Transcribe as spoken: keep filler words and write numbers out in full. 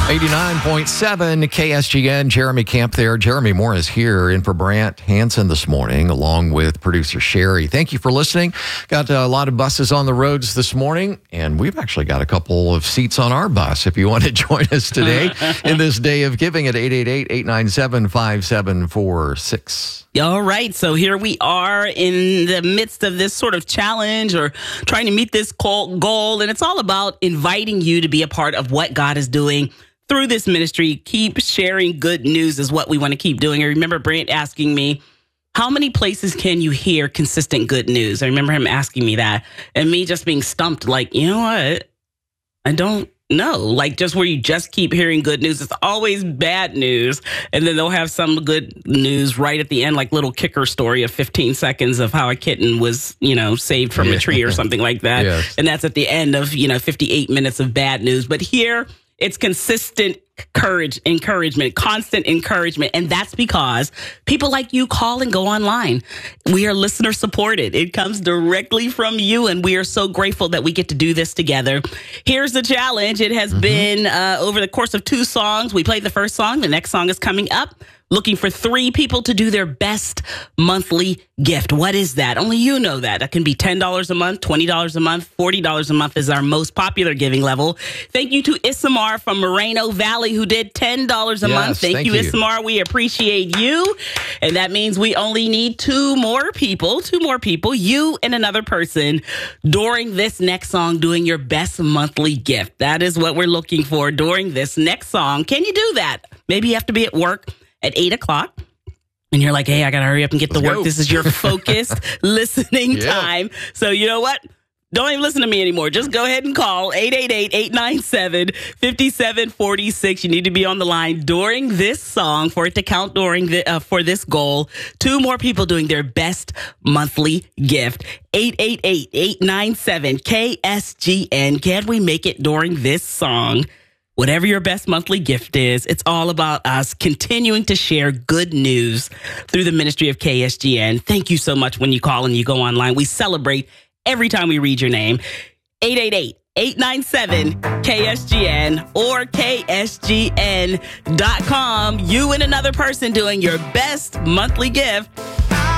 eighty-nine point seven K S G N, Jeremy Camp there. Jeremy Moore is here in for Brant Hansen this morning, along with producer Sherry. Thank you for listening. Got a lot of buses on the roads this morning, and we've actually got a couple of seats on our bus if you want to join us today in this day of giving at eight eight eight, eight nine seven, five seven four six. All right, so here we are in the midst of this sort of challenge or trying to meet this goal, and it's all about inviting you to be a part of what God is doing through this ministry. Keep sharing good news is what we want to keep doing. I remember Brant asking me, how many places can you hear consistent good news? I remember him asking me that, and me just being stumped, like, you know what? I don't know. Like, just where you just keep hearing good news. It's always bad news, and then they'll have some good news right at the end, like little kicker story of fifteen seconds of how a kitten was, you know, saved from yeah. a tree or something like that. Yes. And that's at the end of, you know, fifty-eight minutes of bad news. But here, it's consistent courage, encouragement, constant encouragement. And that's because people like you call and go online. We are listener supported. It comes directly from you. And we are so grateful that we get to do this together. Here's the challenge. It has mm-hmm. been uh, over the course of two songs. We played the first song. The next song is coming up. Looking for three people to do their best monthly gift. What is that? Only you know that. That can be ten dollars a month, twenty dollars a month, forty dollars a month is our most popular giving level. Thank you to Isamar from Moreno Valley who did ten dollars a yes, month. Thank, thank you, you, Isamar. We appreciate you. And that means we only need two more people, two more people, you and another person during this next song doing your best monthly gift. That is what we're looking for during this next song. Can you do that? Maybe you have to be at work at eight o'clock, and you're like, hey, I got to hurry up and get to Let's work. go. This is your focused listening yeah. time. So you know what? Don't even listen to me anymore. Just go ahead and call eight eight eight, eight nine seven, five seven four six. You need to be on the line during this song for it to count during the, uh, for this goal. Two more people doing their best monthly gift. eight eight eight, eight nine seven, K S G N. Can we make it during this song? Whatever your best monthly gift is, it's all about us continuing to share good news through the ministry of K S G N. Thank you so much when you call and you go online. We celebrate every time we read your name. eight eight eight, eight nine seven, K S G N or K S G N dot com. You and another person doing your best monthly gift.